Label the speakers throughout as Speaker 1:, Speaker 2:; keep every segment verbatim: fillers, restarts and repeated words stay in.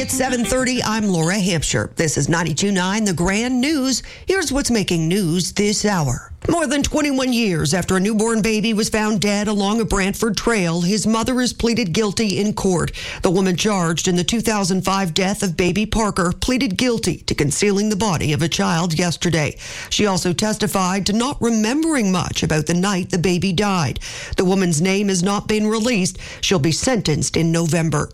Speaker 1: At seven thirty, I'm Laura Hampshire. This is ninety-two point nine The Grand News. Here's what's making news this hour. More than twenty-one years after a newborn baby was found dead along a Brantford trail, his mother has pleaded guilty in court. The woman charged in the two thousand five death of baby Parker pleaded guilty to concealing the body of a child yesterday. She also testified to not remembering much about the night the baby died. The woman's name has not been released. She'll be sentenced in November.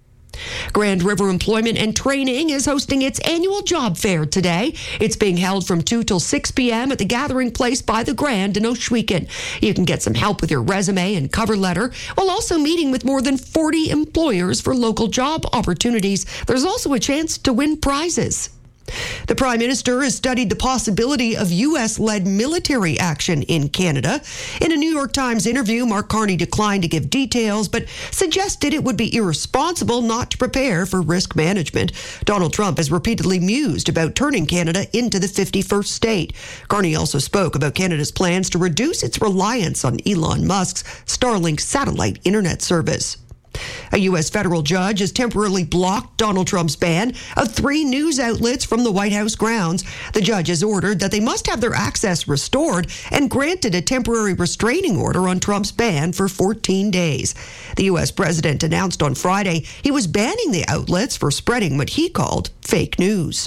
Speaker 1: Grand River Employment and Training is hosting its annual job fair today. It's being held from two till six p.m. at the Gathering Place by the Grand in Ohsweken. You can get some help with your resume and cover letter, while also meeting with more than forty employers for local job opportunities. There's also a chance to win prizes. The Prime Minister has studied the possibility of U S-led military action in Canada. In a New York Times interview, Mark Carney declined to give details, but suggested it would be irresponsible not to prepare for risk management. Donald Trump has repeatedly mused about turning Canada into the fifty-first state. Carney also spoke about Canada's plans to reduce its reliance on Elon Musk's Starlink satellite internet service. A U S federal judge has temporarily blocked Donald Trump's ban of three news outlets from the White House grounds. The judge has ordered that they must have their access restored and granted a temporary restraining order on Trump's ban for fourteen days. The U S president announced on Friday he was banning the outlets for spreading what he called fake news.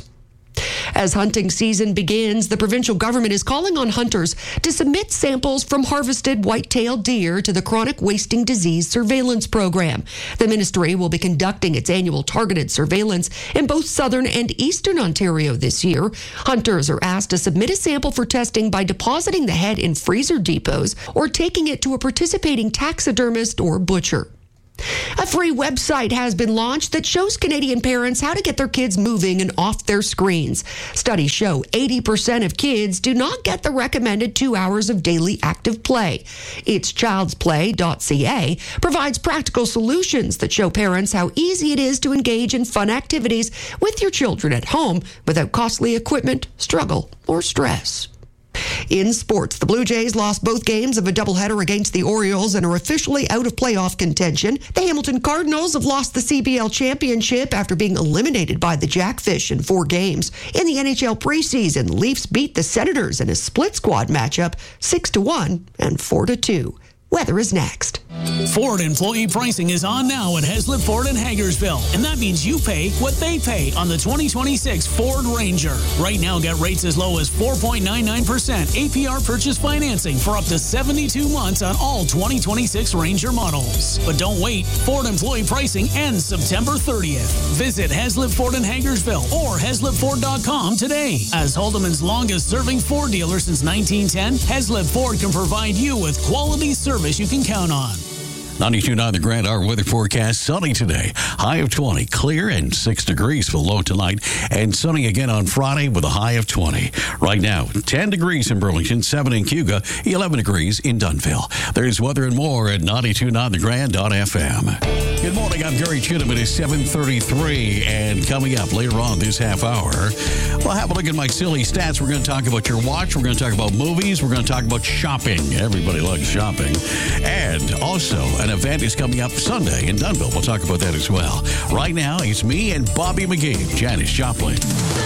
Speaker 1: As hunting season begins, the provincial government is calling on hunters to submit samples from harvested white-tailed deer to the Chronic Wasting Disease Surveillance Program. The ministry will be conducting its annual targeted surveillance in both southern and eastern Ontario this year. Hunters are asked to submit a sample for testing by depositing the head in freezer depots or taking it to a participating taxidermist or butcher. A free website has been launched that shows Canadian parents how to get their kids moving and off their screens. Studies show eighty percent of kids do not get the recommended two hours of daily active play. It's childs play dot c a provides practical solutions that show parents how easy it is to engage in fun activities with your children at home without costly equipment, struggle, or stress. In sports, the Blue Jays lost both games of a doubleheader against the Orioles and are officially out of playoff contention. The Hamilton Cardinals have lost the C B L championship after being eliminated by the Jackfish in four games. In the N H L preseason, the Leafs beat the Senators in a split squad matchup, six to one and four to two. Weather is next.
Speaker 2: Ford employee pricing is on now at Heslip Ford in Hagersville, and that means you pay what they pay on the twenty twenty-six Ford Ranger. Right now, get rates as low as four point nine nine percent A P R purchase financing for up to seventy-two months on all twenty twenty-six Ranger models. But don't wait. Ford employee pricing ends September thirtieth. Visit Heslip Ford in Hagersville or heslip ford dot com today. As Haldeman's longest-serving Ford dealer since nineteen ten, Heslip Ford can provide you with quality service you can count on.
Speaker 3: ninety-two point nine The Grand, our weather forecast. Sunny today. High of twenty. Clear and six degrees for low tonight. And sunny again on Friday with a high of twenty. Right now, ten degrees in Burlington, seven in Cayuga, eleven degrees in Dunnville. There's weather and more at ninety-two point nine the grand dot f m. Good morning. I'm Gary Chittum. It is seven thirty-three. And coming up later on this half hour, we'll have a look at my silly stats. We're going to talk about your watch. We're going to talk about movies. We're going to talk about shopping. Everybody loves shopping. And also, an event is coming up Sunday in Dunnville. We'll talk about that as well. Right now, it's me and Bobby McGee, Janice Joplin.